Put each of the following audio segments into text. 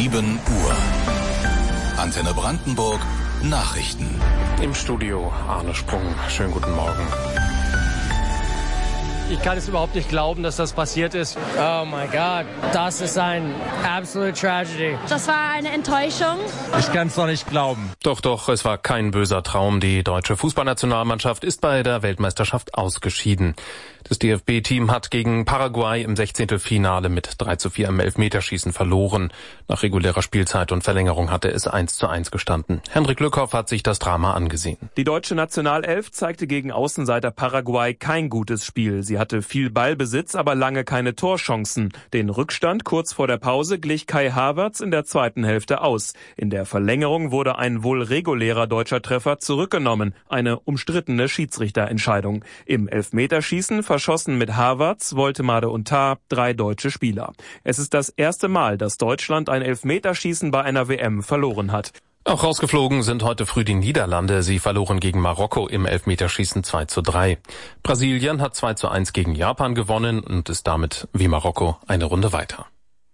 7 Uhr. Antenne Brandenburg Nachrichten. Im Studio Arne Sprung. Schönen guten Morgen. Ich kann es überhaupt nicht glauben, dass das passiert ist. Oh mein Gott, das ist ein absolute Tragedy. Das war eine Enttäuschung. Ich kann es noch nicht glauben. Doch, es war kein böser Traum. Die deutsche Fußballnationalmannschaft ist bei der Weltmeisterschaft ausgeschieden. Das DFB-Team hat gegen Paraguay im 16. Finale mit 3:4 im Elfmeterschießen verloren. Nach regulärer Spielzeit und Verlängerung hatte es 1:1 gestanden. Henrik Lückhoff hat sich das Drama angesehen. Die deutsche Nationalelf zeigte gegen Außenseiter Paraguay kein gutes Spiel. Sie hatte viel Ballbesitz, aber lange keine Torchancen. Den Rückstand kurz vor der Pause glich Kai Havertz in der zweiten Hälfte aus. In der Verlängerung wurde ein wohl regulärer deutscher Treffer zurückgenommen. Eine umstrittene Schiedsrichterentscheidung. Im Elfmeterschießen verschossen mit Havertz, Woltemade und Tah 3 deutsche Spieler. Es ist das erste Mal, dass Deutschland ein Elfmeterschießen bei einer WM verloren hat. Auch rausgeflogen sind heute früh die Niederlande. Sie verloren gegen Marokko im Elfmeterschießen 2:3. Brasilien hat 2:1 gegen Japan gewonnen und ist damit wie Marokko eine Runde weiter.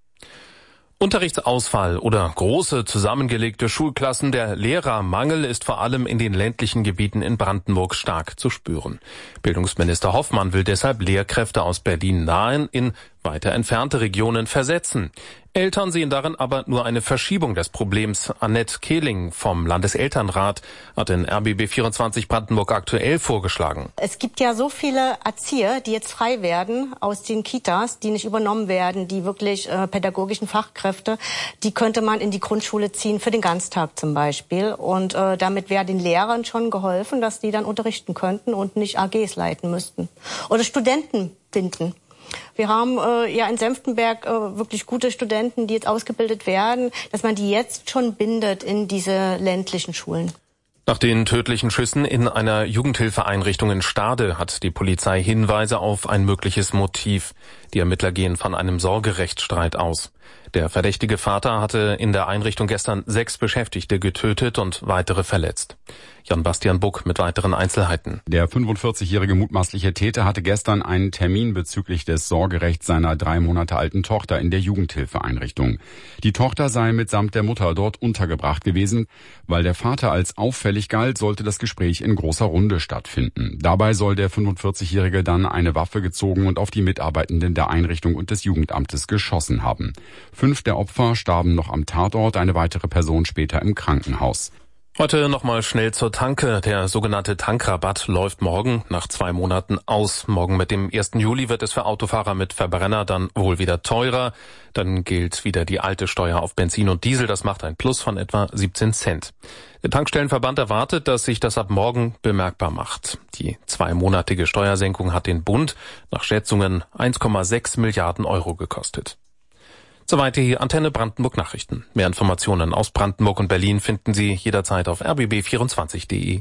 Unterrichtsausfall oder große zusammengelegte Schulklassen, der Lehrermangel ist vor allem in den ländlichen Gebieten in Brandenburg stark zu spüren. Bildungsminister Hoffmann will deshalb Lehrkräfte aus Berlin nahen in weiter entfernte Regionen versetzen. Eltern sehen darin aber nur eine Verschiebung des Problems. Annette Kehling vom Landeselternrat hat in RBB 24 Brandenburg aktuell vorgeschlagen. Es gibt ja so viele Erzieher, die jetzt frei werden aus den Kitas, die nicht übernommen werden, die wirklich pädagogischen Fachkräfte, die könnte man in die Grundschule ziehen, für den Ganztag zum Beispiel. Und damit wäre den Lehrern schon geholfen, dass die dann unterrichten könnten und nicht AGs leiten müssten. Oder Studenten binden. Wir haben in Senftenberg wirklich gute Studenten, die jetzt ausgebildet werden, dass man die jetzt schon bindet in diese ländlichen Schulen. Nach den tödlichen Schüssen in einer Jugendhilfeeinrichtung in Stade hat die Polizei Hinweise auf ein mögliches Motiv. Die Ermittler gehen von einem Sorgerechtsstreit aus. Der verdächtige Vater hatte in der Einrichtung gestern 6 Beschäftigte getötet und weitere verletzt. Jan-Bastian Buck mit weiteren Einzelheiten. Der 45-jährige mutmaßliche Täter hatte gestern einen Termin bezüglich des Sorgerechts seiner 3 Monate alten Tochter in der Jugendhilfeeinrichtung. Die Tochter sei mitsamt der Mutter dort untergebracht gewesen. Weil der Vater als auffällig galt, sollte das Gespräch in großer Runde stattfinden. Dabei soll der 45-jährige dann eine Waffe gezogen und auf die Mitarbeitenden der Einrichtung und des Jugendamtes geschossen haben. 5 der Opfer starben noch am Tatort, eine weitere Person später im Krankenhaus. Heute nochmal schnell zur Tanke. Der sogenannte Tankrabatt läuft morgen nach 2 Monaten aus. Morgen mit dem 1. Juli wird es für Autofahrer mit Verbrenner dann wohl wieder teurer. Dann gilt wieder die alte Steuer auf Benzin und Diesel. Das macht ein Plus von etwa 17 Cent. Der Tankstellenverband erwartet, dass sich das ab morgen bemerkbar macht. Die 2-monatige Steuersenkung hat den Bund nach Schätzungen 1,6 Milliarden Euro gekostet. Soweit die Antenne Brandenburg Nachrichten. Mehr Informationen aus Brandenburg und Berlin finden Sie jederzeit auf rbb24.de.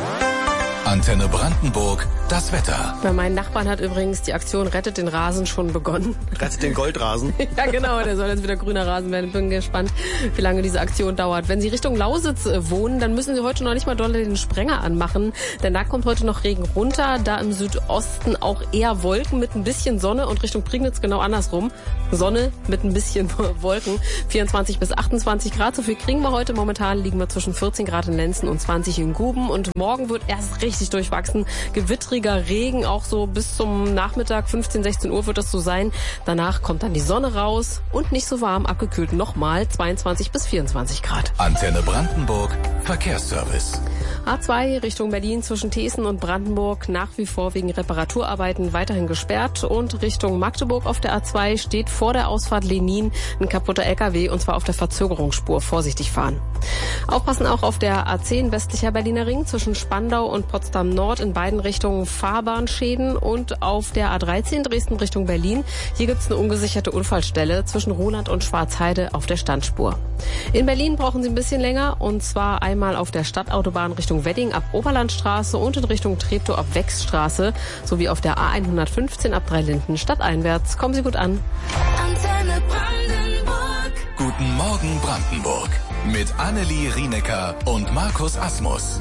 Antenne Brandenburg, das Wetter. Bei meinen Nachbarn hat übrigens die Aktion Rettet den Rasen schon begonnen. Rettet den Goldrasen? Ja genau, der soll jetzt wieder grüner Rasen werden. Ich bin gespannt, wie lange diese Aktion dauert. Wenn Sie Richtung Lausitz wohnen, dann müssen Sie heute noch nicht mal doll den Sprenger anmachen, denn da kommt heute noch Regen runter. Da im Südosten auch eher Wolken mit ein bisschen Sonne und Richtung Prignitz genau andersrum. Sonne mit ein bisschen Wolken. 24 bis 28 Grad, so viel kriegen wir heute. Momentan liegen wir zwischen 14 Grad in Lenzen und 20 in Guben und morgen wird erst richtig durchwachsen. Gewittriger Regen, auch so bis zum Nachmittag, 15, 16 Uhr wird das so sein. Danach kommt dann die Sonne raus und nicht so warm, abgekühlt nochmal 22 bis 24 Grad. Antenne Brandenburg, Verkehrsservice. A2 Richtung Berlin zwischen Thesen und Brandenburg nach wie vor wegen Reparaturarbeiten weiterhin gesperrt und Richtung Magdeburg auf der A2 steht vor der Ausfahrt Lenin ein kaputter LKW und zwar auf der Verzögerungsspur. Vorsichtig fahren. Aufpassen auch auf der A10 westlicher Berliner Ring zwischen Spandau und Potsdam Nord in beiden Richtungen Fahrbahnschäden und auf der A13 Dresden Richtung Berlin. Hier gibt es eine ungesicherte Unfallstelle zwischen Roland und Schwarzheide auf der Standspur. In Berlin brauchen Sie ein bisschen länger und zwar einmal auf der Stadtautobahn Richtung Wedding ab Oberlandstraße und in Richtung Treptow ab Wechsstraße sowie auf der A115 ab Dreilinden stadteinwärts. Kommen Sie gut an. Antenne Brandenburg. Guten Morgen Brandenburg. Mit Annelie Rienecker und Markus Asmus.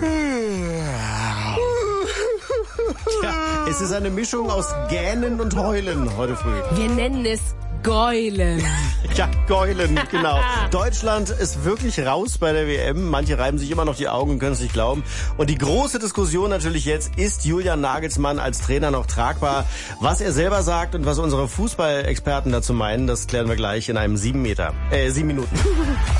Tja, es ist eine Mischung aus Gähnen und Heulen heute früh. Wir nennen es Geulen. Ja, Geulen, genau. Deutschland ist wirklich raus bei der WM. Manche reiben sich immer noch die Augen und können es nicht glauben. Und die große Diskussion natürlich jetzt, ist Julian Nagelsmann als Trainer noch tragbar? Was er selber sagt und was unsere Fußballexperten dazu meinen, das klären wir gleich in einem 7 Minuten.